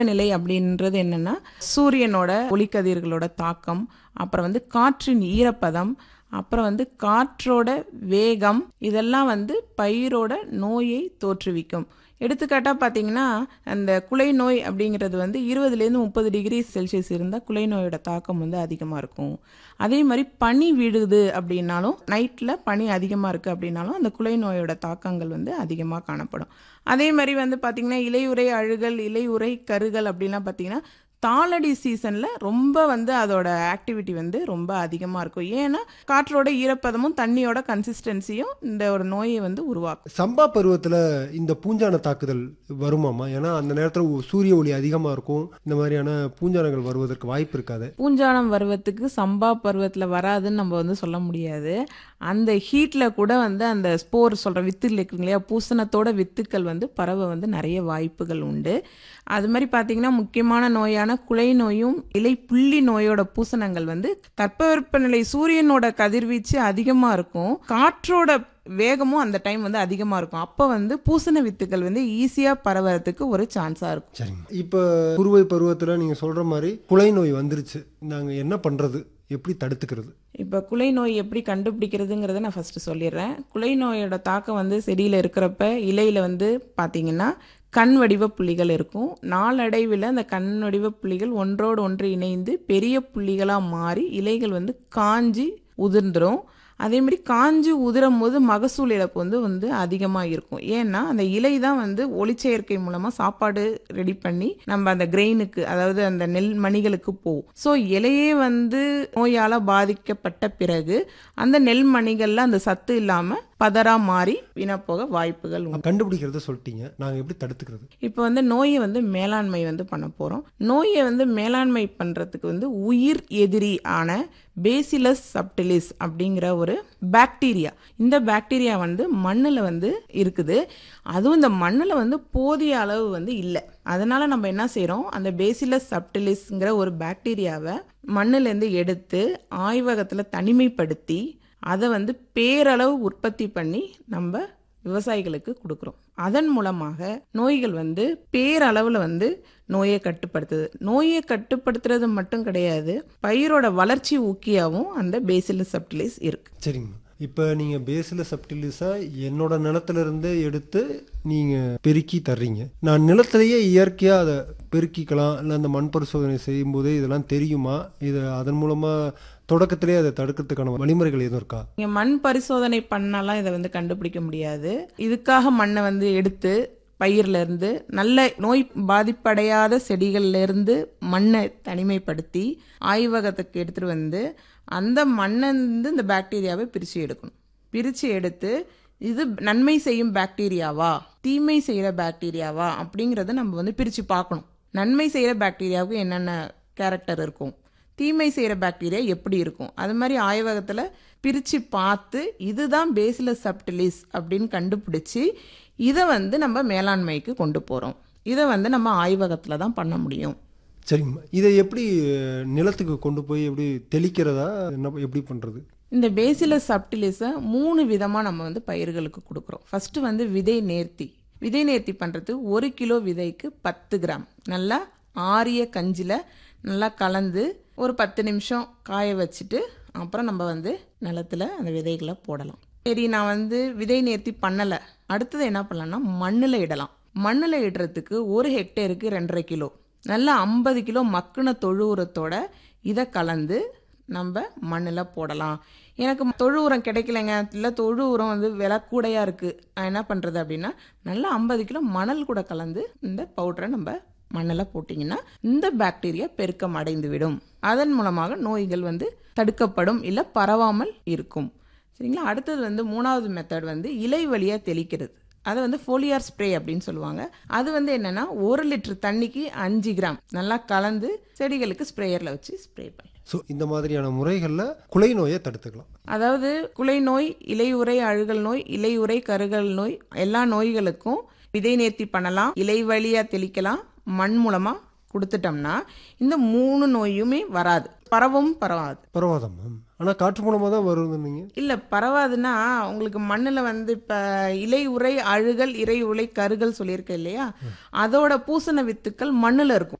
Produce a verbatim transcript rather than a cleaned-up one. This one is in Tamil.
நிலை அப்படின்றது என்னன்னா சூரியனோட ஒளிக்கதிர்களோட தாக்கம், அப்புறம் வந்து காற்றின் ஈரப்பதம், அப்புறம் வந்து காற்றோட வேகம், இதெல்லாம் வந்து பயிரோட நோயை தோற்றுவிக்கும். எடுத்துக்காட்டாக பார்த்தீங்கன்னா அந்த குலை நோய் அப்படிங்கிறது வந்து இருபதுலேருந்து முப்பது டிகிரி செல்சியஸ் இருந்தால் குலை நோயோட தாக்கம் வந்து அதிகமாக இருக்கும். அதே மாதிரி பனி விடுது அப்படின்னாலும், நைட்டில் பனி அதிகமாக இருக்குது அப்படின்னாலும் அந்த குலை நோயோட தாக்கங்கள் வந்து அதிகமாக காணப்படும். அதே மாதிரி வந்து பார்த்திங்கன்னா இலையுறை அழுகல், இலையுறை கருகல் அப்படின்லாம் பார்த்திங்கன்னா தாளடி சீசனில் ரொம்ப வந்து அதோட ஆக்டிவிட்டி வந்து ரொம்ப அதிகமாக இருக்கும். ஏன்னா காற்றோட ஈரப்பதமும் தண்ணியோட கன்சிஸ்டன்சியும் இந்த ஒரு நோயை வந்து உருவாக்கும். சம்பா பருவத்தில் இந்த பூஞ்சான தாக்குதல் வருமாமா? ஏன்னா அந்த நேரத்தில் சூரிய ஒளி அதிகமாக இருக்கும், இந்த மாதிரியான பூஞ்சானங்கள் வருவதற்கு வாய்ப்பு இருக்காது. பூஞ்சானம் பருவத்துக்கு சம்பா பருவத்தில் வராதுன்னு நம்ம வந்து சொல்ல முடியாது. அந்த ஹீட்டில் கூட வந்து அந்த ஸ்போர் சொல்கிற வித்துகள் இருக்குங்க இல்லையா, பூசணத்தோட வித்துக்கள் வந்து பரவ வந்து நிறைய வாய்ப்புகள் உண்டு. அது மாதிரி பார்த்தீங்கன்னா முக்கியமான நோயான குலை நோயும் இலை புள்ளி நோயோட பூசணங்கள் வந்து தட்பவெப்பநிலை சூரியனோட கதிர்வீச்சு அதிகமாக இருக்கும், காற்றோட வேகமும் அந்த டைம் வந்து அதிகமாக இருக்கும். அப்போ வந்து பூசண வித்துக்கள் வந்து ஈஸியாக பரவறதுக்கு ஒரு சான்ஸாக இருக்கும். சரிங்க. இப்போ குறுவை பருவத்தில் நீங்கள் சொல்கிற மாதிரி குலை நோய் வந்துருச்சு, நாங்கள் என்ன பண்ணுறது, எப்படி தடுத்துக்கிறது? இப்போ குலை நோய் எப்படி கண்டுபிடிக்கிறதுங்கிறத நான் ஃபஸ்ட்டு சொல்லிடுறேன். குலை நோயோட தாக்கம் வந்து செடியில் இருக்கிறப்ப இலையில் வந்து பார்த்தீங்கன்னா கண் வடிவ புள்ளிகள் இருக்கும். நாளடைவில் அந்த கண் வடிவ புள்ளிகள் ஒன்றோடு ஒன்று இணைந்து பெரிய புள்ளிகளாக மாறி இலைகள் வந்து காஞ்சி உதிர்ந்துடும். அதேமாதிரி காஞ்சி உதிரும் போது மகசூல் இழப்பு வந்து வந்து அதிகமாக இருக்கும். ஏன்னா அந்த இலை தான் வந்து ஒளிச்சேர்க்கை மூலமாக சாப்பாடு ரெடி பண்ணி நம்ம அந்த கிரெயினுக்கு, அதாவது அந்த நெல் மணிகளுக்கு போகும். ஸோ இலையே வந்து நோயால் பாதிக்கப்பட்ட பிறகு அந்த நெல் மணிகளில் அந்த சத்து இல்லாமல் பதறா மாறி வீணப்போக வாய்ப்புகள் உண்டு. கண்டுபிடிக்கிறத சொல்லிட்டீங்க, நாங்கள் எப்படி தடுத்துக்கிறது? இப்போ வந்து நோயை வந்து மேலாண்மை வந்து பண்ண போகிறோம். நோயை வந்து மேலாண்மை பண்ணுறதுக்கு வந்து உயிர் எதிரி ஆன பேசிலஸ் சப்டிலிஸ் அப்படிங்கிற ஒரு பாக்டீரியா, இந்த பாக்டீரியா வந்து மண்ணில் வந்து இருக்குது. அதுவும் இந்த மண்ணில் வந்து போதிய அளவு வந்து இல்லை. அதனால நம்ம என்ன செய்கிறோம், அந்த பேசிலஸ் சப்டிலிஸ்ங்கிற ஒரு பாக்டீரியாவை மண்ணிலேருந்து எடுத்து ஆய்வகத்தில் தனிமைப்படுத்தி அதை வந்து பேரளவு உற்பத்தி பண்ணி நம்ம விவசாயிகளுக்கு கொடுக்குறோம். அதன் மூலமாக நோய்கள் வந்து பேரளவில் வந்து நோயை கட்டுப்படுத்துது. நோயை கட்டுப்படுத்துறது மட்டும் கிடையாது, பயிரோட வளர்ச்சி ஊக்கியாகவும் அந்த பேசிலஸ் சப்டிலிஸ் இருக்கு. சரிங்கம்மா. இப்போ நீங்கள் பேசிலஸ் சப்டிலிஸை என்னோட நிலத்திலிருந்து எடுத்து நீங்கள் பெருக்கி தர்றீங்க. நான் நிலத்திலேயே இயற்கையாக அதை பெருக்கிக்கலாம், இல்லை அந்த மண் பரிசோதனை செய்யும்போதே இதெல்லாம் தெரியுமா? இது அதன் மூலமாக தொடக்கத்திலே அதை தடுக்கிறதுக்கான வழிமுறைகள் எதுவும் இருக்கா? நீங்கள் மண் பரிசோதனை பண்ணாலாம் இதை வந்து கண்டுபிடிக்க முடியாது. இதுக்காக மண்ணை வந்து எடுத்து பயிர்லேருந்து நல்ல நோய் பாதிப்படையாத செடிகள்லேருந்து மண்ணை தனிமைப்படுத்தி ஆய்வகத்துக்கு எடுத்துகிட்டு வந்து அந்த மண்ணிலிருந்து இந்த பாக்டீரியாவை பிரித்து எடுக்கணும். பிரித்து எடுத்து இது நன்மை செய்யும் பாக்டீரியாவா தீமை செய்கிற பாக்டீரியாவா அப்படிங்கிறத நம்ம வந்து பிரித்து பார்க்கணும். நன்மை செய்கிற பாக்டீரியாவுக்கு என்னென்ன கேரக்டர் இருக்கும், தீமை செய்கிற பாக்டீரியா எப்படி இருக்கும், அது மாதிரி ஆய்வகத்தில் பிரித்து பார்த்து இதுதான் பேசிலஸ் சப்டிலிஸ் அப்படின்னு கண்டுபிடிச்சி இதை வந்து நம்ம மேலாண்மைக்கு கொண்டு போகிறோம். இதை வந்து நம்ம ஆய்வகத்தில் தான் பண்ண முடியும். சரிங்கம்மா. இதை எப்படி நிலத்துக்கு கொண்டு போய் எப்படி தெளிக்கிறதா, என்ன எப்படி பண்ணுறது? இந்த பேசிலஸ் சப்டிலிஸை மூணு விதமாக நம்ம வந்து பயிர்களுக்கு கொடுக்குறோம். ஃபஸ்ட்டு வந்து விதை நேர்த்தி. விதை நேர்த்தி பண்ணுறது ஒரு கிலோ விதைக்கு பத்து கிராம் நல்லா ஆரிய கஞ்சில் நல்லா கலந்து ஒரு பத்து நிமிஷம் காய வச்சுட்டு அப்புறம் நம்ம வந்து நிலத்தில் அந்த விதைகளை போடலாம். சரி, நான் வந்து விதை நேர்த்தி பண்ணலை, அடுத்தது என்ன பண்ணலாம்னா மண்ணில் இடலாம். மண்ணில் இடுறதுக்கு ஒரு ஹெக்டேருக்கு ரெண்டரை கிலோ நல்லா ஐம்பது கிலோ மக்குன தொழு உரத்தோட இதை கலந்து நம்ம மண்ணில் போடலாம். எனக்கு தொழு உரம் கிடைக்கலைங்க, இல்லை தொழு உரம் வந்து விலை கூடையாக இருக்குது, நான் என்ன பண்ணுறது அப்படின்னா நல்லா ஐம்பது கிலோ மணல் கூட கலந்து இந்த பவுடரை நம்ம மண்ணில் போட்டிங்கன்னா இந்த பாக்டீரியா பெருக்கம் அடைந்து விடும். அதன் மூலமாக நோய்கள் வந்து தடுக்கப்படும், இல்லை பரவாமல் இருக்கும். சரிங்களா. அடுத்தது வந்து மூணாவது மெத்தட் வந்து இலை வழியாக தெளிக்கிறது. அதை வந்து ஃபோலியார் ஸ்ப்ரே அப்படின்னு சொல்லுவாங்க. அது வந்து என்னன்னா ஒரு லிட்டர் தண்ணிக்கு அஞ்சு கிராம் நல்லா கலந்து செடிகளுக்கு ஸ்ப்ரேயரில் வச்சு ஸ்ப்ரே பண்ணி. ஸோ இந்த மாதிரியான முறைகளில் குலை நோயை தடுத்துக்கலாம். அதாவது குலை நோய், இலையுறை அழுகல் நோய், இலையுறை கருகல் நோய், எல்லா நோய்களுக்கும் விதை நேர்த்தி பண்ணலாம், இலை வழியாக தெளிக்கலாம், மண் மூலமாக கொடுத்துட்டோம்னா இந்த மூணு நோயுமே வராது, பரவும் பரவாது. பரவாதம் மேம். ஆனால் காற்று மூலமாக தான் வருதுன்னீங்க. இல்லை பரவாதுன்னா உங்களுக்கு மண்ணில் வந்து இப்போ இலை உறை அழுகல் இறை உலை கருகல் சொல்லியிருக்கேன் இல்லையா, அதோட பூசண வித்துக்கள் மண்ணில் இருக்கும்.